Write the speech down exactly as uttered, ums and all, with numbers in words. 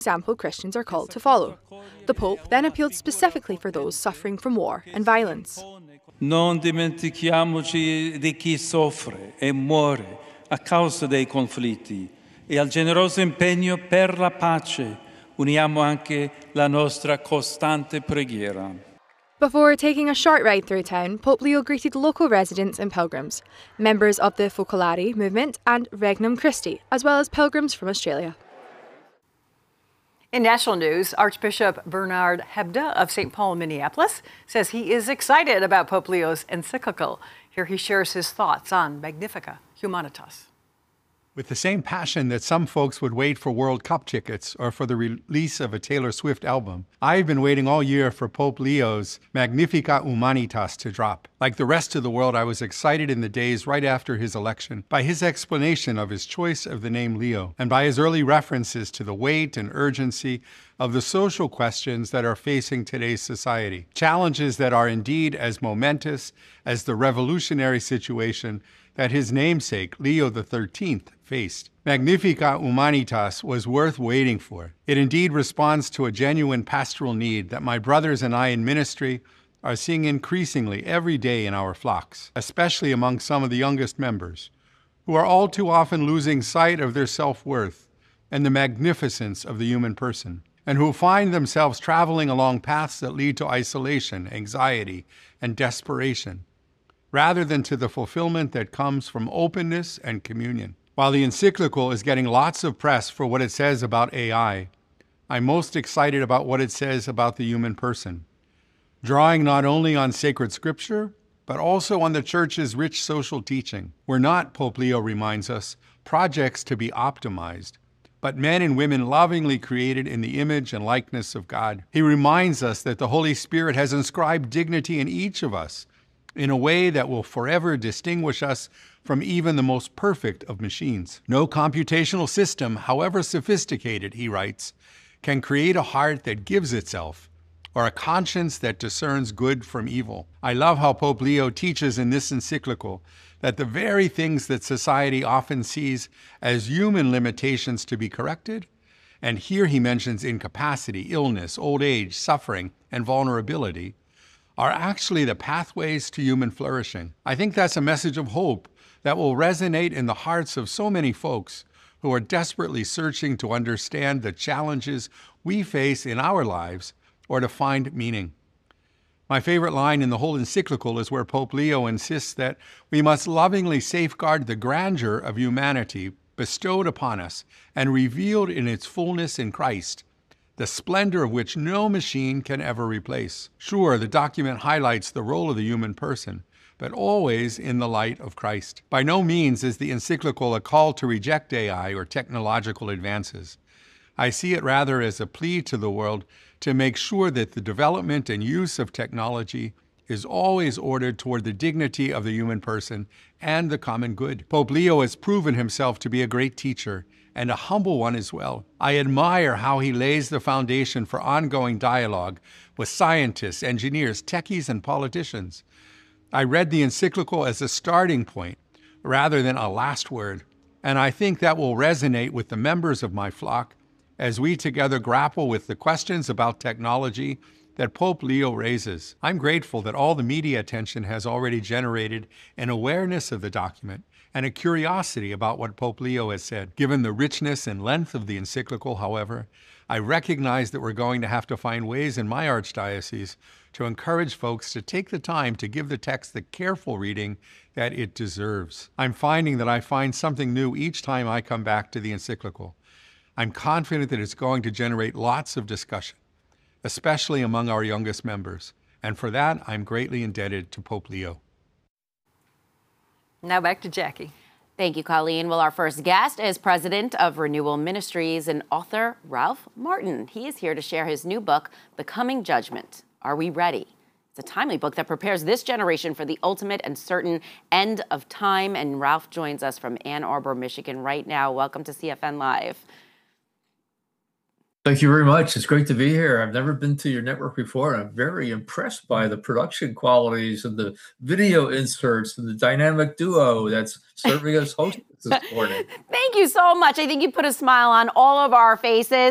example Christians are called to follow. The Pope then appealed specifically for those suffering from war and violence. Non dimentichiamoci di chi soffre e muore a causa dei conflitti e al generoso impegno per la pace uniamo anche la nostra costante preghiera. Before taking a short ride through town, Pope Leo greeted local residents and pilgrims, members of the Focolari movement and Regnum Christi, as well as pilgrims from Australia. In national news, Archbishop Bernard Hebda of Saint Paul, Minneapolis, says he is excited about Pope Leo's encyclical. Here he shares his thoughts on Magnificat Humanitas. With the same passion that some folks would wait for World Cup tickets or for the release of a Taylor Swift album, I've been waiting all year for Pope Leo's Magnificat Humanitas to drop. Like the rest of the world, I was excited in the days right after his election by his explanation of his choice of the name Leo and by his early references to the weight and urgency of the social questions that are facing today's society. Challenges that are indeed as momentous as the revolutionary situation that his namesake, Leo the thirteenth, faced. Magnificat Humanitas was worth waiting for. It indeed responds to a genuine pastoral need that my brothers and I in ministry are seeing increasingly every day in our flocks, especially among some of the youngest members, who are all too often losing sight of their self-worth and the magnificence of the human person, and who find themselves traveling along paths that lead to isolation, anxiety, and desperation, rather than to the fulfillment that comes from openness and communion. While the encyclical is getting lots of press for what it says about A I, I'm most excited about what it says about the human person, drawing not only on sacred scripture, but also on the Church's rich social teaching. We're not, Pope Leo reminds us, projects to be optimized, but men and women lovingly created in the image and likeness of God. He reminds us that the Holy Spirit has inscribed dignity in each of us, in a way that will forever distinguish us from even the most perfect of machines. No computational system, however sophisticated, he writes, can create a heart that gives itself, or a conscience that discerns good from evil. I love how Pope Leo teaches in this encyclical that the very things that society often sees as human limitations to be corrected, and here he mentions incapacity, illness, old age, suffering, and vulnerability, are actually the pathways to human flourishing. I think that's a message of hope that will resonate in the hearts of so many folks who are desperately searching to understand the challenges we face in our lives or to find meaning. My favorite line in the whole encyclical is where Pope Leo insists that we must lovingly safeguard the grandeur of humanity bestowed upon us and revealed in its fullness in Christ, the splendor of which no machine can ever replace. Sure, the document highlights the role of the human person, but always in the light of Christ. By no means is the encyclical a call to reject A I or technological advances. I see it rather as a plea to the world to make sure that the development and use of technology is always ordered toward the dignity of the human person and the common good. Pope Leo has proven himself to be a great teacher and a humble one as well. I admire how he lays the foundation for ongoing dialogue with scientists, engineers, techies, and politicians. I read the encyclical as a starting point rather than a last word, and I think that will resonate with the members of my flock as we together grapple with the questions about technology that Pope Leo raises. I'm grateful that all the media attention has already generated an awareness of the document and a curiosity about what Pope Leo has said. Given the richness and length of the encyclical, however, I recognize that we're going to have to find ways in my archdiocese to encourage folks to take the time to give the text the careful reading that it deserves. I'm finding that I find something new each time I come back to the encyclical. I'm confident that it's going to generate lots of discussion, especially among our youngest members. And for that, I'm greatly indebted to Pope Leo. Now back to Jackie. Thank you, Colleen. Well, our first guest is president of Renewal Ministries and author Ralph Martin. He is here to share his new book, The Coming Judgment. Are we ready? It's a timely book that prepares this generation for the ultimate and certain end of time. And Ralph joins us from Ann Arbor, Michigan right now. Welcome to C F N Live. Thank you very much. It's great to be here. I've never been to your network before. I'm very impressed by the production qualities and the video inserts and the dynamic duo that's serving as hosts this morning. Thank you so much. I think you put a smile on all of our faces.